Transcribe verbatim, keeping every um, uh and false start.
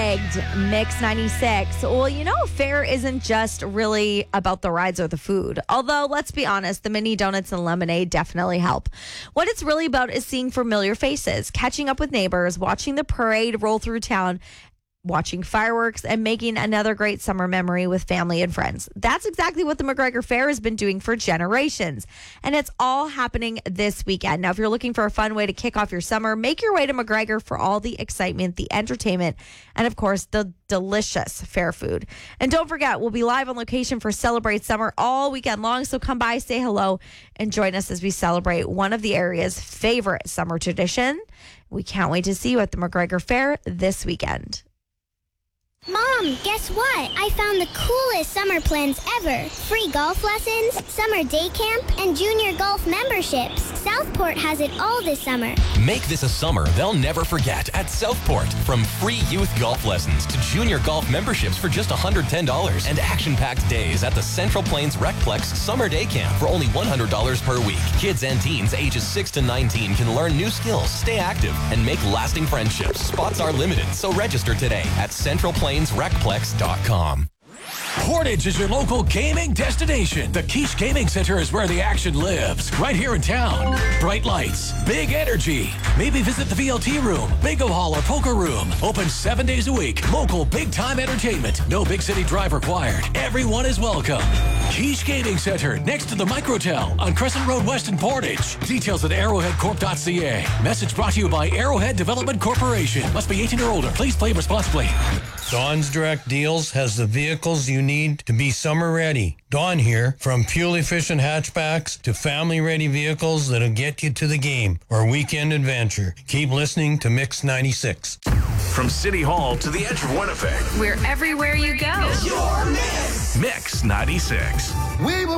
pegged Mix ninety-six. Well, you know, fair isn't just really about the rides or the food. Although, let's be honest, the mini donuts and lemonade definitely help. What it's really about is seeing familiar faces, catching up with neighbors, watching the parade roll through town, watching fireworks, and making another great summer memory with family and friends. That's exactly what the McGregor Fair has been doing for generations. And it's all happening this weekend. Now, if you're looking for a fun way to kick off your summer, make your way to McGregor for all the excitement, the entertainment, and of course, the delicious fair food. And don't forget, we'll be live on location for Celebrate Summer all weekend long. So come by, say hello, and join us as we celebrate one of the area's favorite summer tradition. We can't wait to see you at the McGregor Fair this weekend. Mom, guess what? I found the coolest summer plans ever. Free golf lessons, summer day camp, and junior golf memberships. Southport has it all this summer. Make this a summer they'll never forget at Southport. From free youth golf lessons to junior golf memberships for just one hundred ten dollars and action-packed days at the Central Plains Recplex Summer Day Camp for only one hundred dollars per week. Kids and teens ages six to nineteen can learn new skills, stay active, and make lasting friendships. Spots are limited, so register today at central plains recplex dot com. Portage is your local gaming destination. The Quiche Gaming Center is where the action lives, right here in town. Bright lights, big energy. Maybe visit the V L T room, bingo hall, or poker room. Open seven days a week. Local big-time entertainment. No big city drive required. Everyone is welcome. Quiche Gaming Center, next to the Microtel on Crescent Road West in Portage. Details at arrowhead corp dot c a. Message brought to you by Arrowhead Development Corporation. Must be eighteen or older. Please play responsibly. Dawn's Direct Deals has the vehicles you need to be summer ready. Dawn here, from fuel-efficient hatchbacks to family-ready vehicles that'll get you to the game or weekend adventure. Keep listening to Mix ninety-six. From City Hall to the edge of Winnipeg. We're everywhere you go. Your Mix. Mix ninety-six. We will